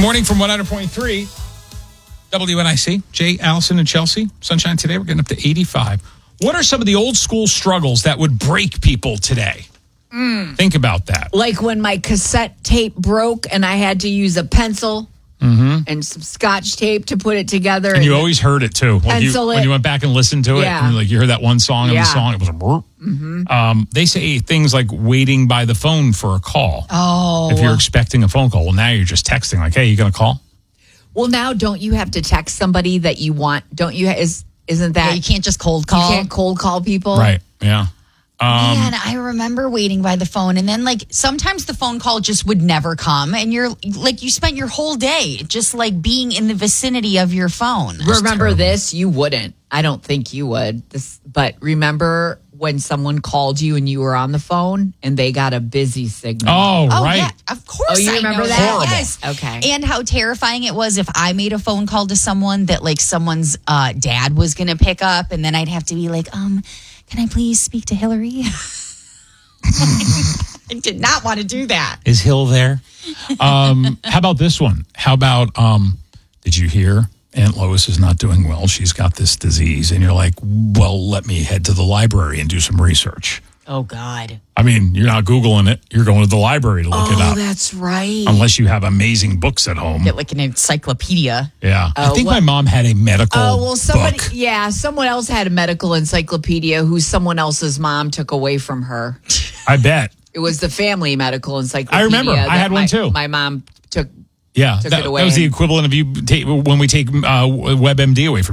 morning from 100.3 WNIC. Jay, Allison, and Chelsea. Sunshine today. We're getting up to 85. What are some of the old school struggles that would break people today? Think about that. Like when my cassette tape broke and I had to use a pencil and some scotch tape to put it together. And you always heard it too. When you went back and listened to it, Yeah. and you heard that one song and the song, it was a burp. They say things like waiting by the phone for a call. Oh. If you're expecting a phone call, well, now you're just texting like, hey, you going to call? Well, now don't you have to text somebody that you want? Don't you? Isn't that? Yeah, you can't just cold call. You can't cold call people. Right, yeah. Man, I remember waiting by the phone, and then like sometimes the phone call just would never come, and you're like you spent your whole day just like being in the vicinity of your phone. Remember this? You wouldn't. I don't think you would. But remember when someone called you and you were on the phone and they got a busy signal? Oh, right. Yeah, of course. Oh, you I remember know that? Horrible. Yes. Okay. And how terrifying it was if I made a phone call to someone that like someone's dad was going to pick up, and then I'd have to be like, can I please speak to Hillary? I did not want to do that. Is Hill there? How about this one? How about, did you hear Aunt Lois is not doing well? She's got this disease. And you're like, well, let me head to the library and do some research. Oh, God. I mean, you're not Googling it. You're going to the library to look it up. Oh, that's right. Unless you have amazing books at home. Get like an encyclopedia. Yeah. I think my mom had a medical somebody. book. Yeah, someone else had a medical encyclopedia who someone else's mom took away from her. I bet. It was the family medical encyclopedia. I remember. I had one too. My mom took. Yeah. Took That it away. was the equivalent of when we take WebMD away from